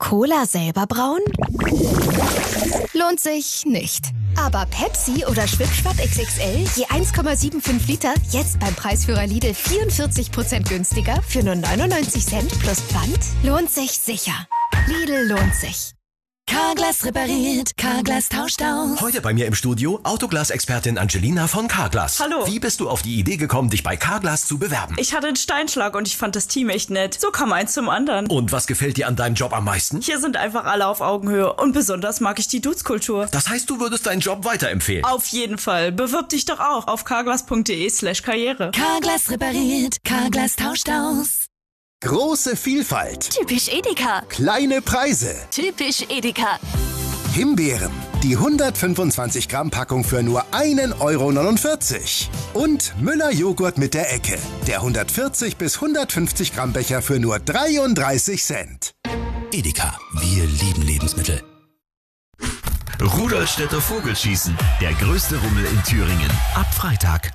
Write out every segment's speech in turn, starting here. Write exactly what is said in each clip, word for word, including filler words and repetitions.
Cola selber brauen? Lohnt sich nicht. Aber Pepsi oder Schwipschwapp X X L je eins Komma fünfundsiebzig Liter jetzt beim Preisführer Lidl vierundvierzig Prozent günstiger für nur neunundneunzig Cent plus Pfand? Lohnt sich sicher. Lidl lohnt sich. Carglass repariert, Carglass tauscht aus. Heute bei mir im Studio Autoglas-Expertin Angelina von Carglass. Hallo. Wie bist du auf die Idee gekommen, dich bei Carglass zu bewerben? Ich hatte einen Steinschlag und ich fand das Team echt nett. So kam eins zum anderen. Und was gefällt dir an deinem Job am meisten? Hier sind einfach alle auf Augenhöhe und besonders mag ich die Dudes-Kultur. Das heißt, du würdest deinen Job weiterempfehlen? Auf jeden Fall. Bewirb dich doch auch auf carglass.de slash karriere. Carglass repariert, Carglass tauscht aus. Große Vielfalt. Typisch Edeka. Kleine Preise. Typisch Edeka. Himbeeren. Die hundertfünfundzwanzig Gramm Packung für nur ein Euro neunundvierzig. Und Müller Joghurt mit der Ecke. Der hundertvierzig bis hundertfünfzig Gramm Becher für nur dreiunddreißig Cent. Edeka. Wir lieben Lebensmittel. Rudolstädter Vogelschießen. Der größte Rummel in Thüringen. Ab Freitag.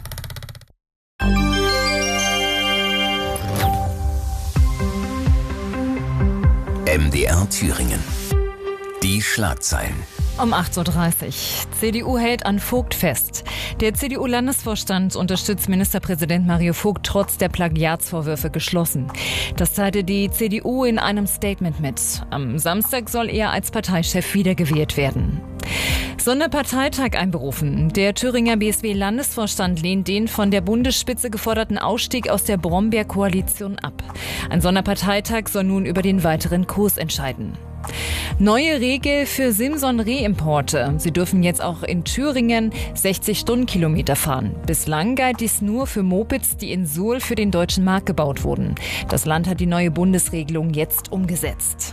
M D R Thüringen. Die Schlagzeilen. Um acht Uhr dreißig. C D U hält an Vogt fest. Der C D U-Landesvorstand unterstützt Ministerpräsident Mario Vogt trotz der Plagiatsvorwürfe geschlossen. Das teilte die C D U in einem Statement mit. Am Samstag soll er als Parteichef wiedergewählt werden. Sonderparteitag einberufen. Der Thüringer B S W-Landesvorstand lehnt den von der Bundesspitze geforderten Ausstieg aus der Brombeer-Koalition ab. Ein Sonderparteitag soll nun über den weiteren Kurs entscheiden. Neue Regel für Simson-Rehimporte. Sie dürfen jetzt auch in Thüringen sechzig Stundenkilometer fahren. Bislang galt dies nur für Mopeds, die in Suhl für den deutschen Markt gebaut wurden. Das Land hat die neue Bundesregelung jetzt umgesetzt.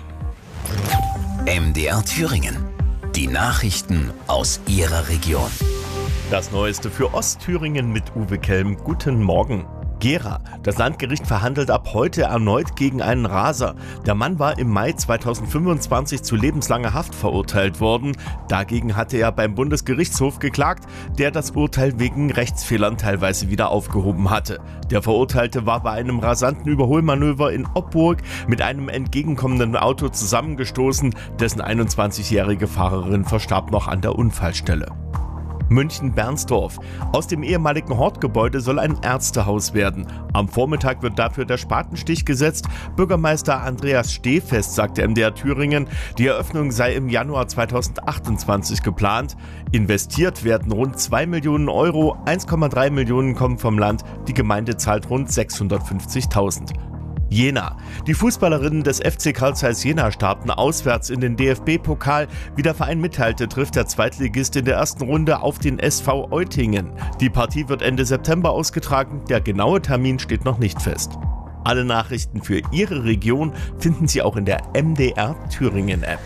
M D R Thüringen. Die Nachrichten aus Ihrer Region. Das Neueste für Ostthüringen mit Uwe Kelm. Guten Morgen. Gera. Das Landgericht verhandelt ab heute erneut gegen einen Raser. Der Mann war im Mai zweitausendfünfundzwanzig zu lebenslanger Haft verurteilt worden. Dagegen hatte er beim Bundesgerichtshof geklagt, der das Urteil wegen Rechtsfehlern teilweise wieder aufgehoben hatte. Der Verurteilte war bei einem rasanten Überholmanöver in Oppburg mit einem entgegenkommenden Auto zusammengestoßen. Dessen einundzwanzigjährige Fahrerin verstarb noch an der Unfallstelle. München-Bernsdorf. Aus dem ehemaligen Hortgebäude soll ein Ärztehaus werden. Am Vormittag wird dafür der Spatenstich gesetzt. Bürgermeister Andreas Stehfest sagte M D R Thüringen, die Eröffnung sei im Januar zweitausendachtundzwanzig geplant. Investiert werden rund zwei Millionen Euro, eins Komma drei Millionen kommen vom Land, die Gemeinde zahlt rund sechshundertfünfzigtausend. Jena. Die Fußballerinnen des F C Carl Zeiss Jena starten auswärts in den D F B-Pokal. Wie der Verein mitteilte, trifft der Zweitligist in der ersten Runde auf den S V Eutingen. Die Partie wird Ende September ausgetragen. Der genaue Termin steht noch nicht fest. Alle Nachrichten für Ihre Region finden Sie auch in der M D R Thüringen App.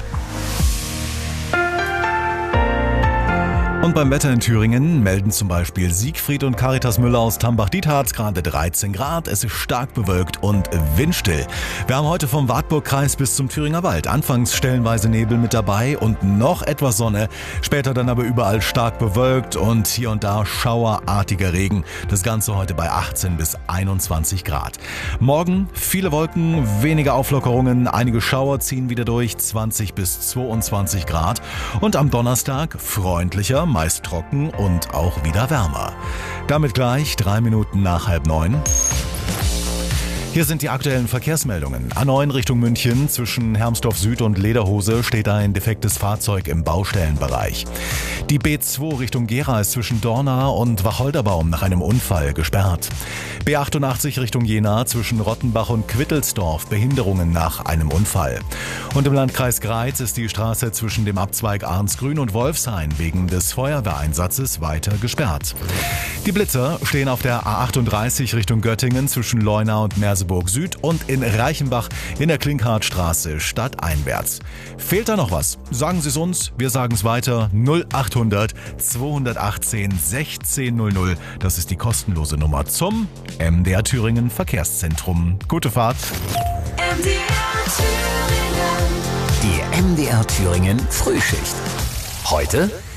Und beim Wetter in Thüringen melden zum Beispiel Siegfried und Caritas Müller aus Tambach-Dietharz gerade dreizehn Grad. Es ist stark bewölkt und windstill. Wir haben heute vom Wartburgkreis bis zum Thüringer Wald anfangs stellenweise Nebel mit dabei und noch etwas Sonne. Später dann aber überall stark bewölkt und hier und da schauerartiger Regen. Das Ganze heute bei achtzehn bis einundzwanzig Grad. Morgen viele Wolken, weniger Auflockerungen. Einige Schauer ziehen wieder durch, zwanzig bis zweiundzwanzig Grad. Und am Donnerstag freundlicher, meist trocken und auch wieder wärmer. Damit gleich drei Minuten nach halb neun. Hier sind die aktuellen Verkehrsmeldungen. A neun Richtung München zwischen Hermsdorf Süd und Lederhose steht ein defektes Fahrzeug im Baustellenbereich. Die B zwei Richtung Gera ist zwischen Dorna und Wacholderbaum nach einem Unfall gesperrt. B achtundachtzig Richtung Jena zwischen Rottenbach und Quittelsdorf Behinderungen nach einem Unfall. Und im Landkreis Greiz ist die Straße zwischen dem Abzweig Arnsgrün und Wolfshain wegen des Feuerwehreinsatzes weiter gesperrt. Die Blitzer stehen auf der A achtunddreißig Richtung Göttingen zwischen Leuna und Merseburg Süd und in Reichenbach in der Klinkhardtstraße stadteinwärts. Fehlt da noch was? Sagen Sie es uns, wir sagen es weiter. null achthundert zweihundertachtzehn sechzehn null null. Das ist die kostenlose Nummer zum M D R Thüringen Verkehrszentrum. Gute Fahrt. M D R Thüringen. Die M D R Thüringen Frühschicht. Heute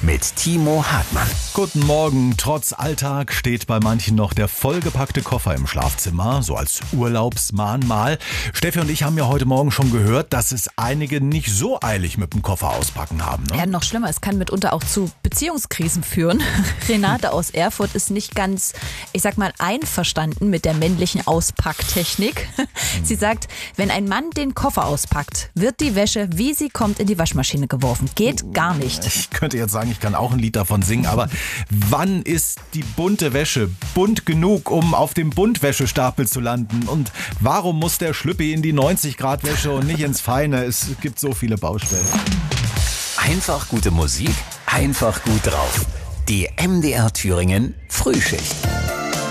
mit Timo Hartmann. Guten Morgen. Trotz Alltag steht bei manchen noch der vollgepackte Koffer im Schlafzimmer, so als Urlaubsmahnmal. Steffi und ich haben ja heute Morgen schon gehört, dass es einige nicht so eilig mit dem Koffer auspacken haben. Ne? Ja, noch schlimmer, es kann mitunter auch zu Beziehungskrisen führen. Renate aus Erfurt ist nicht ganz, ich sag mal, einverstanden mit der männlichen Auspacktechnik. Sie sagt, wenn ein Mann den Koffer auspackt, wird die Wäsche, wie sie kommt, in die Waschmaschine geworfen. Geht gar nicht. Ich könnte jetzt sagen, ich kann auch ein Lied davon singen, aber wann ist die bunte Wäsche bunt genug, um auf dem Buntwäschestapel zu landen? Und warum muss der Schlüppi in die neunzig Grad Wäsche und nicht ins Feine? Es gibt so viele Baustellen. Einfach gute Musik, einfach gut drauf. Die M D R Thüringen Frühschicht.